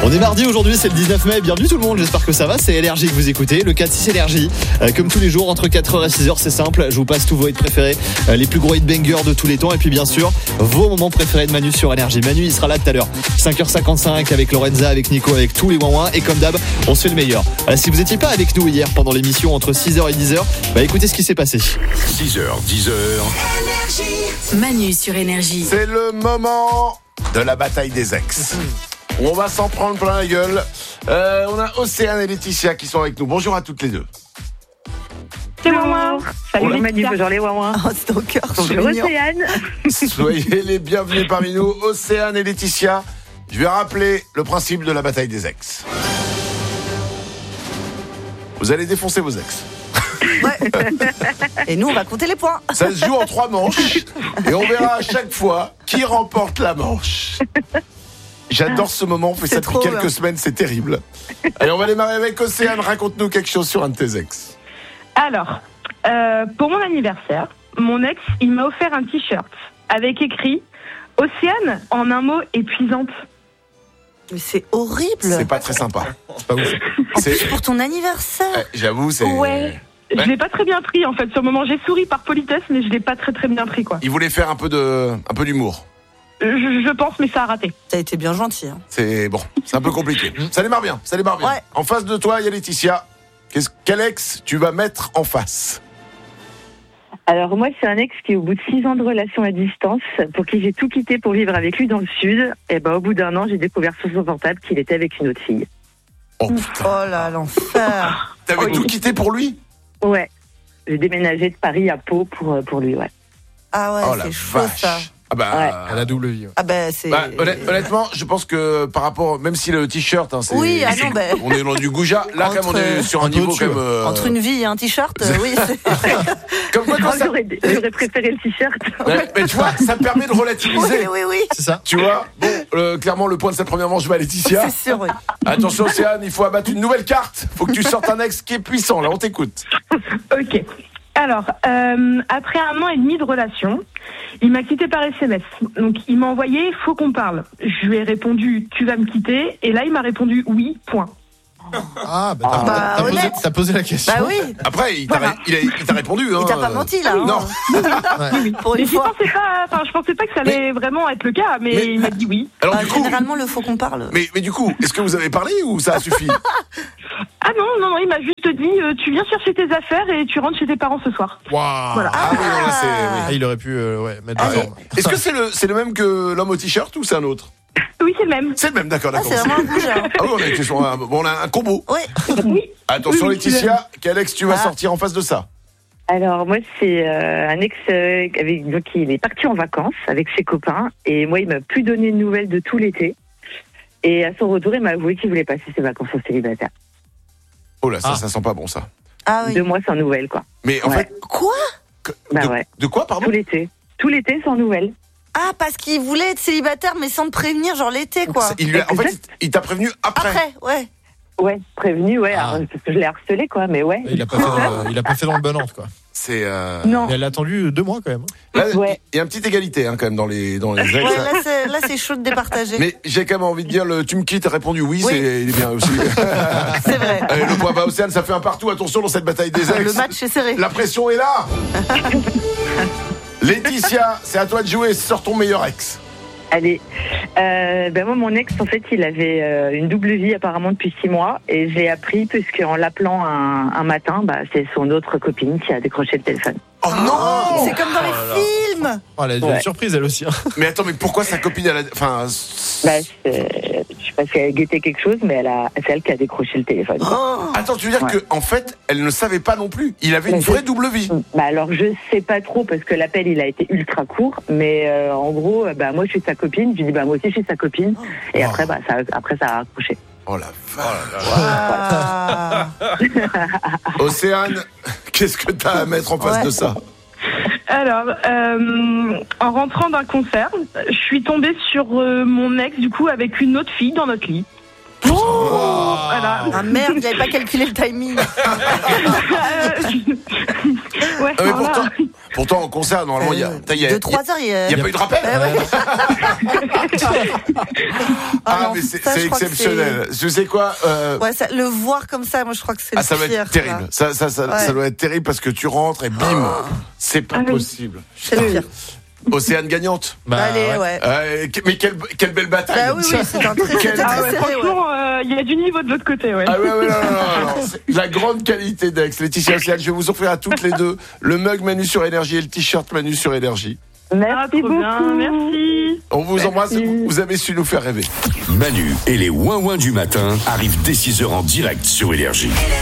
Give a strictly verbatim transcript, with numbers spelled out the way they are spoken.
On est mardi aujourd'hui, c'est le dix-neuf mai. Bienvenue tout le monde, j'espère que ça va. C'est L R J que vous écoutez, le quatre six L R J. Euh, comme tous les jours, entre quatre heures et six heures, c'est simple. Je vous passe tous vos hits préférés, euh, les plus gros hit bangers de tous les temps. Et puis bien sûr, vos moments préférés de Manu sur L R J. Manu, il sera là tout à l'heure. cinq heures cinquante-cinq avec Lorenza, avec Nico, avec tous les ouin-ouin. Et comme d'hab, on se fait le meilleur. Euh, si vous n'étiez pas avec nous hier pendant l'émission entre six heures et dix heures, bah écoutez ce qui s'est passé. six heures, dix heures. Manu sur Énergie. C'est le moment de la bataille des ex. On va s'en prendre plein la gueule. Euh, on a Océane et Laetitia qui sont avec nous. Bonjour à toutes les deux. C'est Wawa. Salut Hola. Manu, bonjour les Wawa. Oh, c'est ton cœur. Bonjour Océane. Soyez les bienvenus parmi nous, Océane et Laetitia. Je vais rappeler le principe de la bataille des ex. Vous allez défoncer vos ex. Ouais. Et nous, on va compter les points. Ça se joue en trois manches et on verra à chaque fois qui remporte la manche. J'adore ce moment, on fait C'est ça depuis trop quelques bien. semaines, c'est terrible. Allez, on va démarrer avec Océane. Raconte-nous quelque chose sur un de tes ex. Alors, euh, pour mon anniversaire, mon ex, il m'a offert un t-shirt avec écrit Océane, en un mot, épuisante. Mais c'est horrible. C'est pas très sympa. C'est pas ouf. En C'est- plus, pour ton anniversaire. Eh, J'avoue, c'est. Ouais. Je Ouais. l'ai pas très bien pris en fait. Sur le moment, j'ai souri par politesse, mais je l'ai pas très très bien pris quoi. Il voulait faire un peu de, un peu d'humour. Je, je pense, mais ça a raté. T'as été bien gentil. Hein. C'est bon, c'est un peu compliqué. Ça démarre bien, ça démarre bien. Ouais. En face de toi, il y a Laetitia. Qu'est-ce, quel ex tu vas mettre en face? Alors moi, c'est un ex qui, au bout de six ans de relation à distance, pour qui j'ai tout quitté pour vivre avec lui dans le sud, et ben au bout d'un an, j'ai découvert sur son portable qu'il était avec une autre fille. Oh Oh putain. là, l'enfer. T'avais oui. tout quitté pour lui? Ouais, j'ai déménagé de Paris à Pau pour euh, pour lui. Ouais. Ah ouais, Oh la c'est chaud vache. ça. Ah bah. Ouais. À la double vie. Ah bah c'est. Bah, honnêt- honnêtement, je pense que par rapport, même si le t-shirt, hein, c'est, Oui, ah non, bah. on est dans du goujat. Là, quand même, on est Entre- sur un un peu niveau au-dessus, quand même. euh, Entre une vie et un t-shirt, euh, oui. c'est- Comme quoi, quand Oh, ça. j'aurais, j'aurais préféré le t-shirt. Ouais, mais tu vois, ça permet de oui, relativiser. oui, oui. C'est ça? Tu vois, bon, euh, clairement, le point de cette première manche va à Laetitia. C'est sûr, oui. Attention, Océane, il faut abattre une nouvelle carte. Faut que tu sortes un ex qui est puissant. Là, on t'écoute. Ok. Alors, euh, après un an et demi de relation, il m'a quitté par S M S. Donc, il m'a envoyé « Faut qu'on parle ». Je lui ai répondu « Tu vas me quitter ?» Et là, il m'a répondu « Oui, point ». Ah, bah t'as, Bah, t'as- t'as posé, honnête. t'as posé la question. Bah oui. Après, il t'a, Voilà. il a- il t'a répondu. Hein. Il t'a pas menti là. hein. Non. Ouais. Pour Mais une j'y fois. pensais pas, enfin, je pensais pas que ça allait vraiment être le cas, mais, Mais- il m'a dit oui. Alors, Bah, du coup. généralement, le faut qu'on parle. Mais, mais du coup, est-ce que vous avez parlé ou ça a suffi? Ah non, non, non, il m'a juste dit euh, tu viens chercher tes affaires et tu rentres chez tes parents ce soir. Waouh. Voilà. Ah oui, non, là, c'est. oui. Ah, il aurait pu euh, ouais, mettre Allez. des formes. Est-ce que c'est le, c'est le même que l'homme au t-shirt ou c'est un autre? Oui, c'est le même. C'est le même, d'accord, Ah, d'accord. c'est vraiment un goujat. Ah oui, on a été sur un, bon, on a un combo. Oui. Oui. Attention, Oui, oui, c'est le Laetitia, quel ex tu vas Ah. sortir en face de ça? Alors moi, c'est euh, un ex euh, avec donc il est parti en vacances avec ses copains, et moi, il m'a plus donné de nouvelles de tout l'été. Et à son retour, il m'a avoué qu'il voulait passer ses vacances en célibataire. Oh là, ça, Ah. ça sent pas bon, ça. Ah oui. Deux mois sans nouvelles, quoi. Mais en Ouais. fait, Quoi? que- Bah de, ouais. de quoi, pardon? Tout l'été. Tout l'été sans nouvelles. Ah, parce qu'il voulait être célibataire, mais sans te prévenir, genre l'été, quoi. C'est- il lui a- En fait, il t'a prévenu après. Après, ouais. Ouais, prévenu, ouais, Ah. alors, parce que je l'ai harcelé, quoi, mais ouais. Il a pas fait dans le, il a pas fait dans le bon ordre, quoi. C'est. euh, Non. Mais elle a attendu deux mois quand même. Là, Ouais. il y a une petite égalité hein, quand même dans les dans les ex. Ouais, là, c'est, là, c'est chaud de départager. Mais j'ai quand même envie de dire le tu me quittes, t'as répondu oui, Oui. c'est il est bien aussi. C'est vrai. Allez, le point va Océane, ça fait un partout. Attention dans cette bataille des ex. Le match est serré. La pression est là. Laetitia, c'est à toi de jouer. Sors ton meilleur ex. Allez, euh, ben moi mon ex en fait il avait euh, une double vie apparemment depuis six mois, et j'ai appris puisqu'en l'appelant un, un matin, bah, c'est son autre copine qui a décroché le téléphone. Oh non. C'est comme dans les Oh là là. films. Oh, elle a eu une Ouais. surprise elle aussi. hein. Mais attends, mais pourquoi sa copine elle a... Enfin, Bah, c'est- je sais pas si elle a guetté quelque chose, mais elle a, c'est elle qui a décroché le téléphone. Oh. attends, tu veux dire Ouais. que en fait, elle ne savait pas non plus. Il avait une Mais vraie je- double vie. Bah alors je sais pas trop parce que l'appel il a été ultra court, mais euh, en gros euh, bah moi je suis sa copine, je lui dis bah moi aussi je suis sa copine, et Oh. après bah ça après ça a accroché. Oh la vache. Ah. Océane, qu'est-ce que t'as à mettre en face Ouais. de ça? Alors, euh, en rentrant d'un concert, je suis tombée sur euh, mon ex, du coup, avec une autre fille dans notre lit. Oh. Voilà. Ah merde, j'avais pas calculé le timing. Euh, ouais, Ah, mais voilà. pourtant, Pourtant, en concert, normalement, il y a. Euh, il y a- deux, trois heures, il y a. Il n'y a pas eu de rappel. Ah ouais. Ah, non, mais c'est ça, c'est je crois que exceptionnel. Je sais quoi euh, Ouais, ça, le voir comme ça, moi je crois que c'est Ah, le ça doit pire. être terrible. Ça, ça, ça, Ouais. ça doit être terrible parce que tu rentres et bim, c'est pas Ah oui. possible. C'est le pire. Océane gagnante. Bah, Allez, ouais. ouais. Euh, que- mais quelle, quelle belle bataille. Bah oui, oui, c'est un très, Quel- c'était Ah très ouais, serré, ouais. franchement, euh, il y a du niveau de l'autre côté, ouais. Ah ouais, ouais, non, non, non, non. C'est la grande qualité d'Aix. Laetitia Océane, je vais vous offrir à toutes les deux le mug Manu sur Énergie et le t-shirt Manu sur Énergie. Ah, Merci trop beaucoup. bien, merci. On vous embrasse, vous vous avez su nous faire rêver. Manu et les ouin-ouin du matin arrivent dès six heures en direct sur Énergie.